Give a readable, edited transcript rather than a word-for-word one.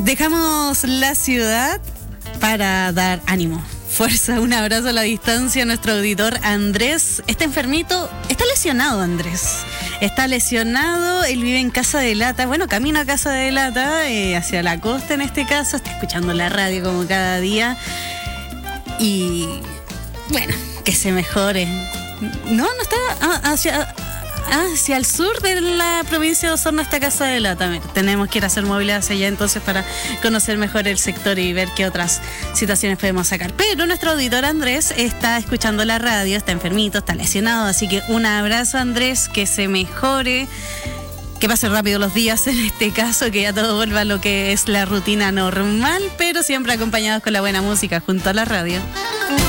Dejamos la ciudad para dar ánimo, fuerza, un abrazo a la distancia a nuestro auditor Andrés. Está enfermito, está lesionado Andrés. Está lesionado, él vive en Casa de Lata, bueno, camino a Casa de Lata, hacia la costa en este caso, está escuchando la radio como cada día. Y bueno, que se mejore. No está hacia el sur de la provincia de Osorno, esta Casa de Lata. Mira, tenemos que ir a hacer movilidad hacia allá entonces para conocer mejor el sector y ver qué otras situaciones podemos sacar. Pero nuestro auditor Andrés está escuchando la radio, está enfermito, está lesionado, así que un abrazo Andrés, que se mejore, que pase rápido los días en este caso, que ya todo vuelva a lo que es la rutina normal, pero siempre acompañados con la buena música junto a la radio.